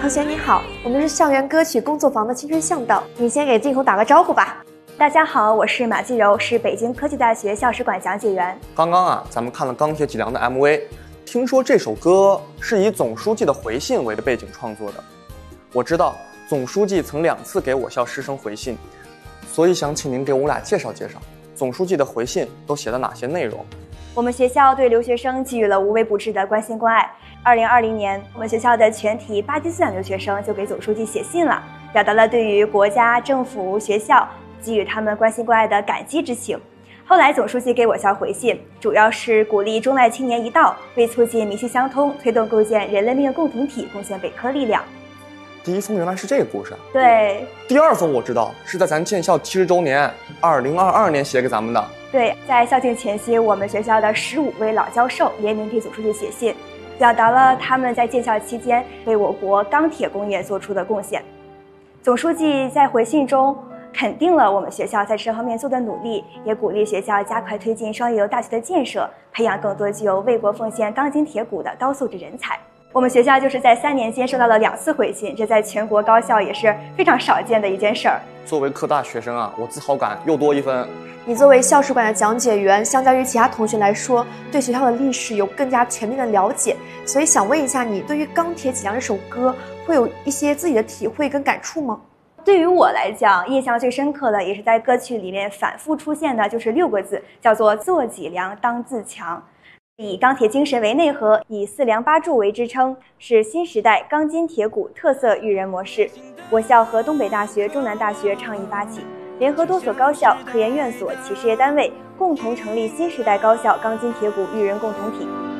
同学你好，我们是校园歌曲工作坊的青春向导，你先给镜头打个招呼吧。 大家好，我是马季柔，是北京科技大学校史馆讲解员。 刚刚咱们看了《钢铁脊梁》的 MV， 听说这首歌是以总书记的回信为的背景创作的。我知道总书记曾2次给我校师生回信，所以想请您给我俩介绍介绍总书记的回信都写了哪些内容。 我们学校对留学生给予了无微不至的关心关爱。2020年，我们学校的全体巴基斯坦留学生就给总书记写信了，表达了对于国家、政府、学校给予他们关心关爱的感激之情。后来总书记给我校回信，主要是鼓励中外青年一道，为促进民心相通，推动构建人类命运共同体贡献北科力量。 第一封原来是这个故事。 对。 第2封我知道是在咱建校70周年，2022年写给咱们的。 对，在校庆前夕，我们学校的15位老教授联名给总书记写信，表达了他们在建校期间为我国钢铁工业做出的贡献。总书记在回信中肯定了我们学校在这方面做的努力，也鼓励学校加快推进双一流大学的建设，培养更多具有为国奉献钢筋铁骨的高素质人才。我们学校就是在3年间收到了2次回信，这在全国高校也是非常少见的一件事儿。 作为科大学生我自豪感又多1分。 你作为校史馆的讲解员，相较于其他同学来说，对学校的历史有更加全面的了解，所以想问一下你，对于《钢铁脊梁》这首歌会有一些自己的体会跟感触吗？ 对于我来讲，印象最深刻的也是在歌曲里面反复出现的，就是6个字，叫做做脊梁当自强。以钢铁精神为内核，以4梁8柱为支撑，是新时代钢筋铁骨特色育人模式。我校和东北大学、中南大学倡议发起，联合多所高校、科研院所、企事业单位，共同成立新时代高校钢筋铁骨育人共同体。